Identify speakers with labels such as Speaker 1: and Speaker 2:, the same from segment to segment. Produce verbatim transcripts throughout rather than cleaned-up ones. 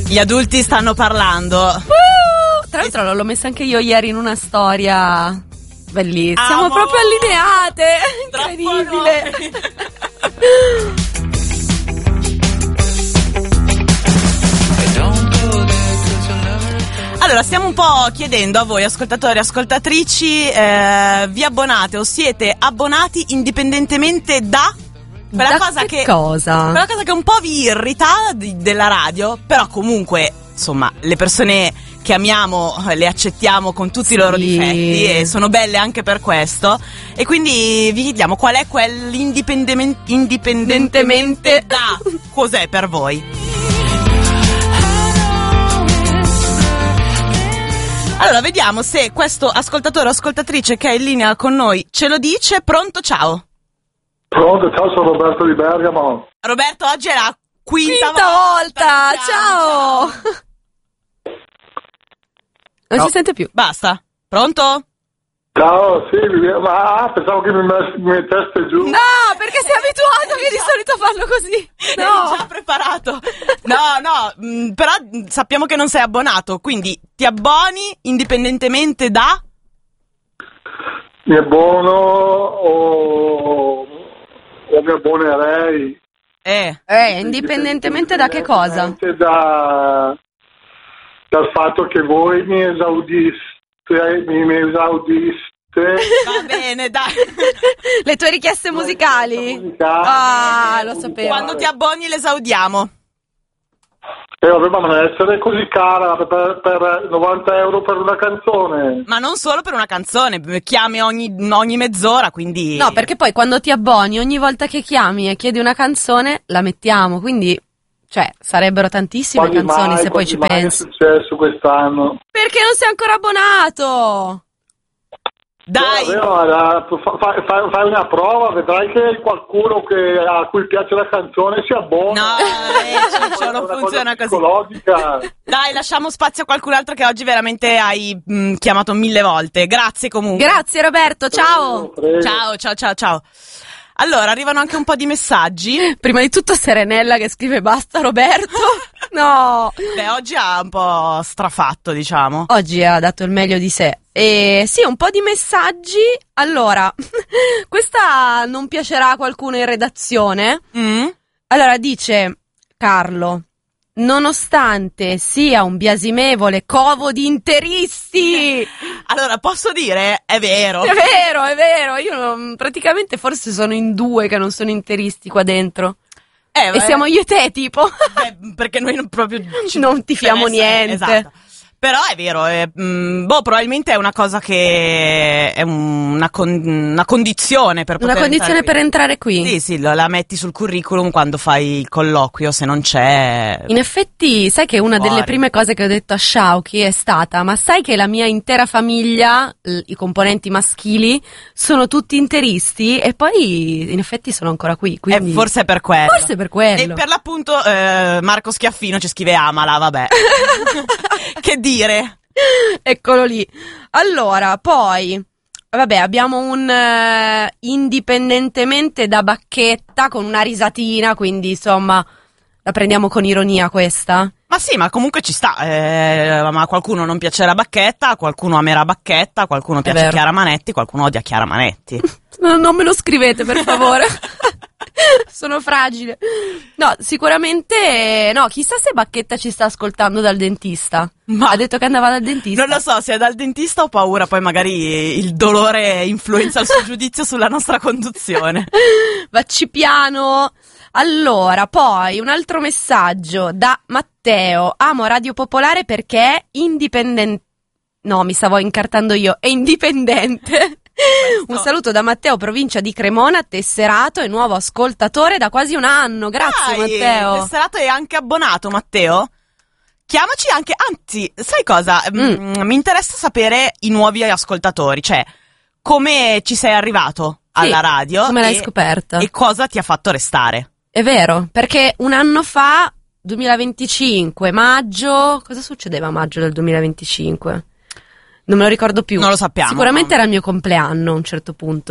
Speaker 1: Gli adulti stanno parlando.
Speaker 2: Uh, tra l'altro l'ho messa anche io ieri in una storia bellissima. Siamo
Speaker 1: Amo.
Speaker 2: proprio allineate. Incredibile.
Speaker 1: Allora, stiamo un po' chiedendo a voi, ascoltatori e ascoltatrici, eh, vi abbonate o siete abbonati indipendentemente da quella
Speaker 2: Da
Speaker 1: cosa
Speaker 2: che
Speaker 1: che
Speaker 2: cosa?
Speaker 1: quella cosa che un po' vi irrita di- della radio, però comunque, insomma, le persone che amiamo eh, le accettiamo con tutti i loro
Speaker 2: Sì.
Speaker 1: difetti e sono belle anche per questo, e quindi vi chiediamo qual è quell'indipendentemente indipendentemente da cos'è per voi. Allora, vediamo se questo ascoltatore o ascoltatrice che è in linea con noi ce lo dice. Pronto, ciao.
Speaker 3: Pronto, ciao, sono Roberto di Bergamo.
Speaker 1: Roberto, oggi è la quinta,
Speaker 2: Quinta volta, ciao. Non
Speaker 1: No.
Speaker 2: si sente più.
Speaker 1: Basta. Pronto?
Speaker 3: Ciao, sì, mi- ma ah, pensavo che mi, mes- mi metteste giù.
Speaker 2: No, perché sei abituato che di solito fanno così.
Speaker 1: Eri
Speaker 2: No.
Speaker 1: già preparato. No, no, mh, però mh, sappiamo che non sei abbonato, quindi ti abboni indipendentemente da...
Speaker 3: Mi abbono o, o mi abbonerei.
Speaker 1: Eh,
Speaker 2: Eh, indipendentemente da che cosa?
Speaker 3: Indipendentemente Da, dal fatto che voi mi esaudiste, mi, mi esaudiste.
Speaker 1: va bene, dai.
Speaker 2: Le tue richieste musicali?
Speaker 3: musicali.
Speaker 2: Ah, lo sapevo.
Speaker 1: Quando ti abboni l'esaudiamo.
Speaker 3: E vabbè, ma non deve essere così cara per, per novanta euro per una canzone.
Speaker 1: Ma non solo per una canzone, chiami ogni, ogni mezz'ora, quindi...
Speaker 2: No, perché poi quando ti abboni, ogni volta che chiami e chiedi una canzone, la mettiamo, quindi, cioè, sarebbero tantissime
Speaker 3: Quasi
Speaker 2: canzoni
Speaker 3: mai,
Speaker 2: se poi
Speaker 3: quasi
Speaker 2: ci
Speaker 3: mai
Speaker 2: pensi.
Speaker 3: è successo quest'anno.
Speaker 2: Perché non sei ancora abbonato?
Speaker 1: Dai!
Speaker 3: Vabbè, guarda, fa- fa- fa- fai una prova, vedrai che qualcuno che, a cui piace la canzone si abbona.
Speaker 1: No, eh, Ciccio,
Speaker 3: È
Speaker 1: non
Speaker 3: una
Speaker 1: funziona
Speaker 3: cosa
Speaker 1: così.
Speaker 3: psicologica.
Speaker 1: Dai, lasciamo spazio a qualcun altro che oggi veramente hai mh, chiamato mille volte. Grazie comunque.
Speaker 2: Grazie Roberto, ciao!
Speaker 3: Prego, prego.
Speaker 1: Ciao, ciao, ciao, ciao. Allora, arrivano anche un po' di messaggi.
Speaker 2: Prima di tutto Serenella che scrive basta Roberto. No!
Speaker 1: Beh, oggi ha un po' strafatto, diciamo.
Speaker 2: Oggi ha dato il meglio di sé. E sì, un po' di messaggi. Allora, questa non piacerà a qualcuno in redazione.
Speaker 1: Mm?
Speaker 2: Allora, dice Carlo, nonostante sia un biasimevole covo di interisti.
Speaker 1: Allora, posso dire, è vero.
Speaker 2: È vero, è vero. Io non- praticamente forse sono in due che non sono interisti qua dentro.
Speaker 1: Eh,
Speaker 2: E
Speaker 1: beh,
Speaker 2: siamo io e te, tipo.
Speaker 1: beh, perché noi non proprio ci-
Speaker 2: Non tifiamo
Speaker 1: per essere-
Speaker 2: niente.
Speaker 1: Esatto. Però è vero, è, mh, boh, probabilmente è una cosa che è un- una, con- una condizione per poter
Speaker 2: Una condizione
Speaker 1: entrare
Speaker 2: per
Speaker 1: qui.
Speaker 2: entrare qui.
Speaker 1: Sì, sì, lo- la metti sul curriculum quando fai il colloquio, se non c'è...
Speaker 2: In effetti, sai che una
Speaker 1: Fuori.
Speaker 2: delle prime cose che ho detto a Shauki è stata: ma sai che la mia intera famiglia, l- i componenti maschili, sono tutti interisti? E poi, in effetti, sono ancora qui. Quindi...
Speaker 1: Eh, forse è per quello.
Speaker 2: Forse per quello.
Speaker 1: E per l'appunto eh, Marco Schiaffino ci scrive amala, vabbè. Che dire?
Speaker 2: Eccolo lì. Allora, poi, vabbè, abbiamo un eh, indipendentemente da Bacchetta con una risatina, quindi insomma, la prendiamo con ironia questa.
Speaker 1: Ma sì, ma comunque ci sta. Eh, ma a qualcuno non piacerà Bacchetta, a qualcuno amerà Bacchetta, a qualcuno piace
Speaker 2: vero.
Speaker 1: Chiara Manetti, qualcuno odia Chiara Manetti.
Speaker 2: No, non me lo scrivete, per favore. Sono fragile. No, sicuramente no, chissà se Bacchetta ci sta ascoltando dal dentista.
Speaker 1: Ma-
Speaker 2: Ha detto che andava dal dentista.
Speaker 1: Non lo so, se è dal dentista ho paura, poi magari il dolore influenza il suo giudizio sulla nostra conduzione.
Speaker 2: Vacci piano. Allora, poi un altro messaggio da Matteo. Amo Radio Popolare perché è indipendente. No, mi stavo incartando io. È indipendente. Un saluto da Matteo, provincia di Cremona, tesserato e nuovo ascoltatore da quasi un anno. Grazie,
Speaker 1: Dai,
Speaker 2: Matteo.
Speaker 1: tesserato e anche abbonato, Matteo? Chiamaci anche, anzi, sai cosa?
Speaker 2: Mm.
Speaker 1: Mm, mi interessa sapere i nuovi ascoltatori, cioè come ci sei arrivato alla
Speaker 2: Sì,
Speaker 1: radio
Speaker 2: come l'hai
Speaker 1: e,
Speaker 2: scoperta?
Speaker 1: e cosa ti ha fatto restare.
Speaker 2: È vero, perché un anno fa, duemilaventicinque, maggio, cosa succedeva a maggio del duemilaventicinque? Non me lo ricordo più.
Speaker 1: Non lo sappiamo.
Speaker 2: Sicuramente era il mio compleanno a un certo punto.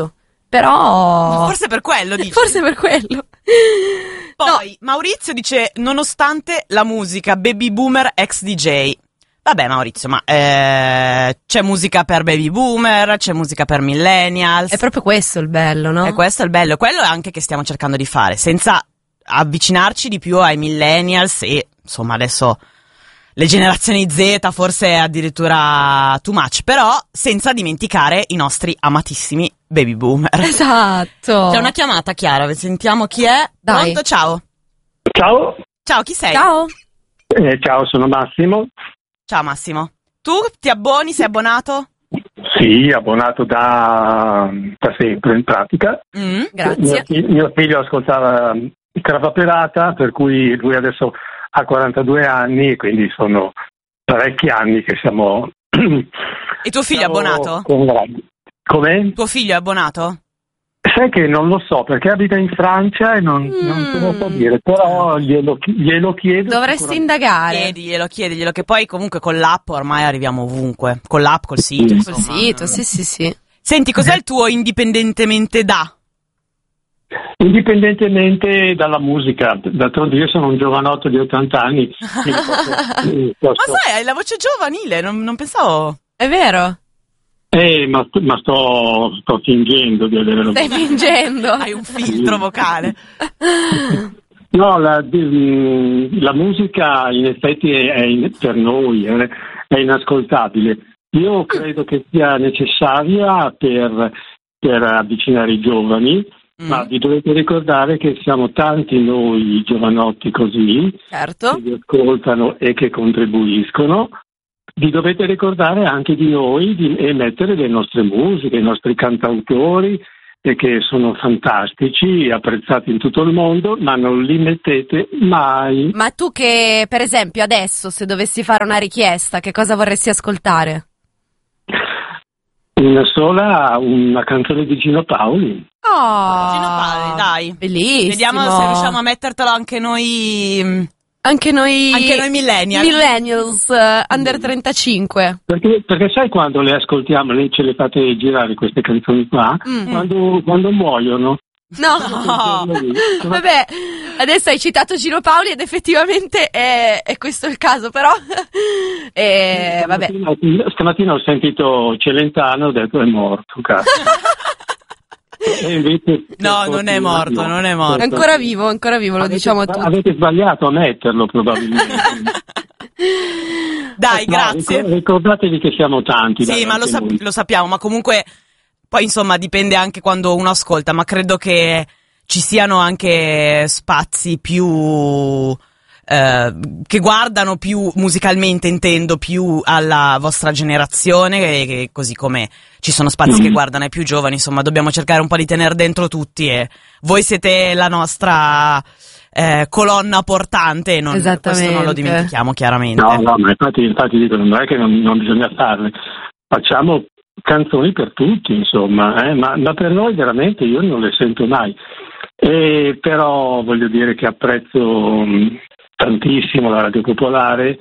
Speaker 2: Però
Speaker 1: Forse per quello, dici?
Speaker 2: Forse per quello.
Speaker 1: Poi Maurizio dice: nonostante la musica baby boomer ex D J. Vabbè Maurizio, ma eh, c'è musica per baby boomer, c'è musica per millennials.
Speaker 2: È proprio questo il bello, no?
Speaker 1: E questo è il bello, quello è anche che stiamo cercando di fare, senza avvicinarci di più ai millennials e insomma adesso le generazioni Z forse è addirittura too much, però senza dimenticare i nostri amatissimi baby boomer.
Speaker 2: Esatto.
Speaker 1: C'è una chiamata, Chiara, sentiamo chi è.
Speaker 2: Dai.
Speaker 1: Pronto, ciao.
Speaker 3: Ciao,
Speaker 1: Ciao, chi sei?
Speaker 2: Ciao.
Speaker 3: eh, ciao, sono Massimo.
Speaker 1: Ciao Massimo. Tu ti abboni, sei abbonato?
Speaker 3: Sì, abbonato da, da sempre in pratica.
Speaker 1: Mm.
Speaker 3: Mio,
Speaker 2: Grazie.
Speaker 3: fi- mio figlio ascoltava Crava Pelata, per cui lui adesso ha quarantadue anni, quindi sono parecchi anni che siamo...
Speaker 1: E tuo figlio è
Speaker 3: siamo
Speaker 1: abbonato?
Speaker 3: con- Come?
Speaker 1: Tuo figlio è abbonato?
Speaker 3: Sai che non lo so, perché abita in Francia e non,
Speaker 2: Mm.
Speaker 3: non te lo so dire, però glielo, chi- glielo chiedo.
Speaker 2: Dovresti
Speaker 3: sicuramente.
Speaker 2: indagare.
Speaker 1: Chiediglielo, chiediglielo, che poi comunque con l'app ormai arriviamo ovunque. Con l'app, col sito,
Speaker 3: Sì.
Speaker 2: Col
Speaker 1: insomma.
Speaker 2: sito, sì, sì, sì.
Speaker 1: Senti, cos'è il tuo indipendentemente da?
Speaker 3: Indipendentemente dalla musica, d'altronde io sono un giovanotto di ottanta anni. quindi posso-
Speaker 1: Ma
Speaker 3: posso-
Speaker 1: sai, hai la voce giovanile, non, non pensavo...
Speaker 2: È vero?
Speaker 3: Eh, ma, ma sto, sto fingendo di avere la
Speaker 2: Stai fingendo.
Speaker 1: Hai un filtro vocale.
Speaker 3: No, la, di- la musica in effetti è, è in- per noi è, è inascoltabile. Io credo che sia necessaria per, per avvicinare i giovani,
Speaker 1: Mm.
Speaker 3: ma vi dovete ricordare che siamo tanti noi giovanotti così,
Speaker 2: Certo.
Speaker 3: che vi ascoltano e che contribuiscono. Vi dovete ricordare anche di noi di, e mettere le nostre musiche, i nostri cantautori, e che sono fantastici, apprezzati in tutto il mondo, ma non li mettete mai.
Speaker 2: Ma tu che, per esempio, adesso, se dovessi fare una richiesta, che cosa vorresti ascoltare?
Speaker 3: Una sola, una canzone di Gino Paoli.
Speaker 2: Oh,
Speaker 1: Gino Paoli, dai.
Speaker 2: Bellissimo.
Speaker 1: Vediamo se riusciamo a mettertelo anche noi... mm,
Speaker 2: Anche noi...
Speaker 1: Anche noi millennial.
Speaker 2: Millennials, uh, under trentacinque.
Speaker 3: Perché, perché sai quando le ascoltiamo, lei ce le fate girare queste canzoni qua?
Speaker 2: Mm.
Speaker 3: Quando, quando muoiono.
Speaker 2: No, vabbè, adesso hai citato Gino Paoli ed effettivamente è, è questo il caso, però, eh, vabbè.
Speaker 3: Stamattina, stamattina ho sentito Celentano, ho detto è morto, cazzo. E invece,
Speaker 1: No, non è morto, non è morto.
Speaker 2: È ancora vivo, ancora vivo, lo
Speaker 3: Avete-
Speaker 2: diciamo a tutti.
Speaker 3: Avete sbagliato a metterlo probabilmente.
Speaker 1: Dai,
Speaker 3: No,
Speaker 1: grazie.
Speaker 3: ricor- ricordatevi che siamo tanti.
Speaker 1: Sì,
Speaker 3: dai,
Speaker 1: ma lo,
Speaker 3: anche
Speaker 1: sap-
Speaker 3: noi.
Speaker 1: lo sappiamo, ma comunque poi insomma dipende anche quando uno ascolta, ma credo che ci siano anche spazi più eh, che guardano più musicalmente, intendo, più alla vostra generazione, e che così come ci sono spazi che guardano ai più giovani, insomma dobbiamo cercare un po' di tenere dentro tutti, e voi siete la nostra eh, colonna portante, e non,
Speaker 2: Esattamente.
Speaker 1: questo non lo dimentichiamo chiaramente.
Speaker 3: No, no, ma infatti, infatti dico, non è che non, non bisogna farle. Facciamo canzoni per tutti, insomma, eh, ma, ma per noi veramente io non le sento mai. E però voglio dire che apprezzo mh, tantissimo la Radio Popolare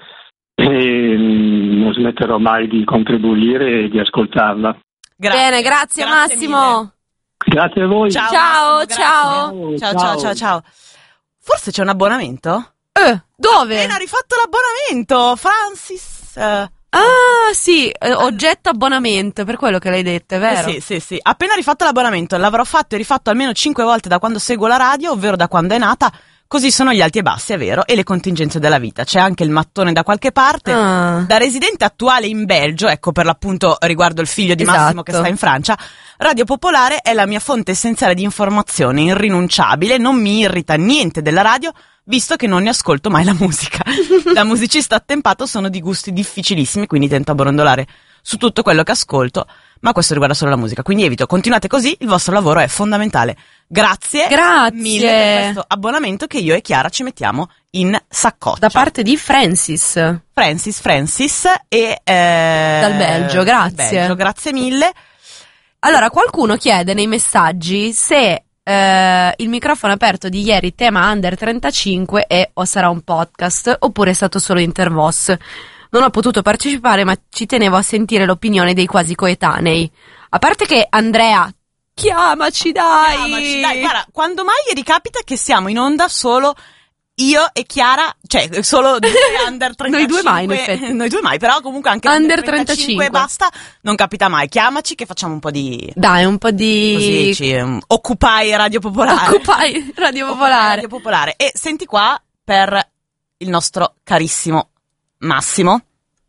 Speaker 3: e mh, non smetterò mai di contribuire e di ascoltarla.
Speaker 1: Grazie.
Speaker 2: Bene, grazie, Massimo.
Speaker 1: mille.
Speaker 3: Grazie a voi.
Speaker 1: Ciao,
Speaker 2: Ciao,
Speaker 1: Massimo,
Speaker 2: ciao.
Speaker 1: grazie. Ciao, ciao, ciao, ciao. Forse c'è un abbonamento?
Speaker 2: Eh, dove?
Speaker 1: Appena rifatto l'abbonamento, Francis. eh,
Speaker 2: Ah, sì, eh, oggetto abbonamento, per quello che l'hai detto, è vero?
Speaker 1: eh, sì, sì, sì. Appena rifatto l'abbonamento, l'avrò fatto e rifatto almeno cinque volte da quando seguo la radio, ovvero da quando è nata. Così sono gli alti e bassi, è vero, e le contingenze della vita. C'è anche il mattone da qualche parte.
Speaker 2: Ah.
Speaker 1: Da residente attuale in Belgio, ecco per l'appunto riguardo il figlio di Massimo
Speaker 2: Esatto.
Speaker 1: che sta in Francia, Radio Popolare è la mia fonte essenziale di informazione, irrinunciabile, non mi irrita niente della radio, visto che non ne ascolto mai la musica. Da musicista attempato sono di gusti difficilissimi, quindi tento a brondolare su tutto quello che ascolto, ma questo riguarda solo la musica, quindi evito, continuate così, il vostro lavoro è fondamentale. Grazie,
Speaker 2: Grazie.
Speaker 1: mille per questo abbonamento che io e Chiara ci mettiamo in saccoccia.
Speaker 2: Da parte di Francis.
Speaker 1: Francis, Francis e eh,
Speaker 2: Dal Belgio, grazie.
Speaker 1: dal Belgio, grazie mille.
Speaker 2: Allora, qualcuno chiede nei messaggi se eh, il microfono aperto di ieri, tema under trentacinque, è o sarà un podcast oppure è stato solo Intervos. Non ho potuto partecipare, ma ci tenevo a sentire l'opinione dei quasi coetanei. A parte che Andrea Chiamaci, dai!
Speaker 1: Chiamaci, dai, guarda, quando mai ricapita che siamo in onda solo io e Chiara, cioè solo due under trentacinque.
Speaker 2: Noi due mai, in effetti.
Speaker 1: Noi due mai, però comunque anche
Speaker 2: Under
Speaker 1: under trentacinque e
Speaker 2: trentacinque.
Speaker 1: basta, non capita mai. Chiamaci che facciamo un po' di...
Speaker 2: Dai, un po' di...
Speaker 1: Così ci um, occupai Radio Popolare.
Speaker 2: Occupai Radio Popolare.
Speaker 1: Radio Popolare. E senti qua per il nostro carissimo Massimo.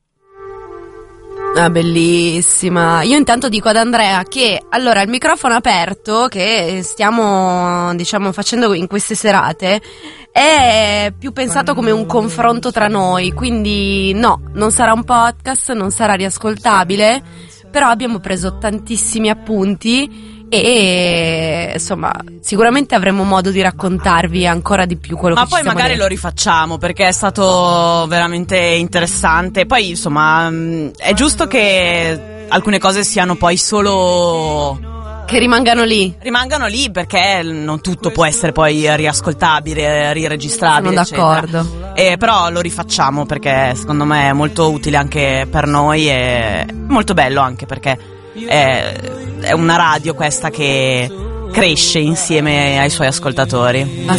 Speaker 2: Ah, bellissima. Io intanto dico ad Andrea che allora il microfono aperto che stiamo diciamo facendo in queste serate è più pensato come un confronto tra noi, quindi no, non sarà un podcast, non sarà riascoltabile, però abbiamo preso tantissimi appunti e insomma sicuramente avremo modo di raccontarvi ancora di più quello
Speaker 1: Ma
Speaker 2: che ci
Speaker 1: poi
Speaker 2: siamo
Speaker 1: magari
Speaker 2: detti.
Speaker 1: lo rifacciamo perché è stato veramente interessante. Poi insomma mh, è giusto che alcune cose siano poi solo...
Speaker 2: che rimangano lì.
Speaker 1: rimangano lì perché non tutto può essere poi riascoltabile, riregistrabile.
Speaker 2: Sono
Speaker 1: eccetera.
Speaker 2: d'accordo.
Speaker 1: E però lo rifacciamo perché secondo me è molto utile anche per noi e molto bello anche perché è, è una radio questa che cresce insieme ai suoi ascoltatori.